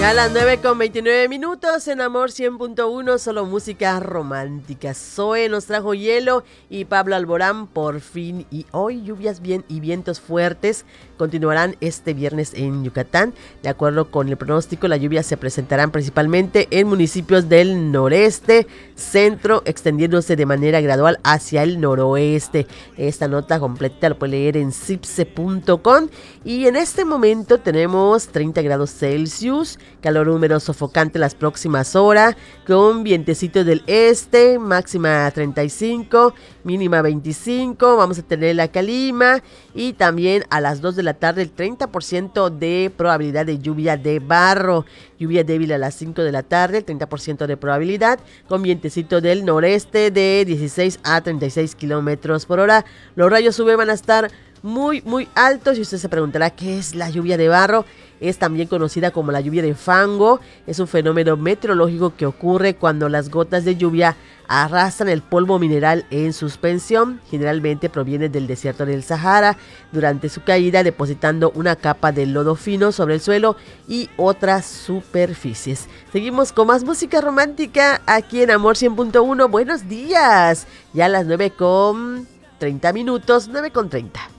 Ya a las 9:29 en Amor 100.1, solo música romántica. Zoe nos trajo hielo y Pablo Alborán por fin. Y hoy lluvias y vientos fuertes continuarán este viernes en Yucatán. De acuerdo con el pronóstico, las lluvias se presentarán principalmente en municipios del noreste, centro, extendiéndose de manera gradual hacia el noroeste. Esta nota completa la puede leer en cipse.com. Y en este momento tenemos 30 grados Celsius, calor húmedo sofocante las próximas horas, con vientecitos del este, máxima 35, mínima 25, vamos a tener la calima y también a las 2 de la tarde el 30% de probabilidad de lluvia de barro, lluvia débil a las 5 de la tarde, el 30% de probabilidad, con vientecito del noreste de 16 a 36 kilómetros por hora. Los rayos UV van a estar muy altos y usted se preguntará qué es la lluvia de barro. Es también conocida como la lluvia de fango. Es un fenómeno meteorológico que ocurre cuando las gotas de lluvia arrastran el polvo mineral en suspensión. Generalmente proviene del desierto del Sahara, durante su caída depositando una capa de lodo fino sobre el suelo y otras superficies. Seguimos con más música romántica aquí en Amor 100.1. Buenos días. Ya a las 9:30, 9:30.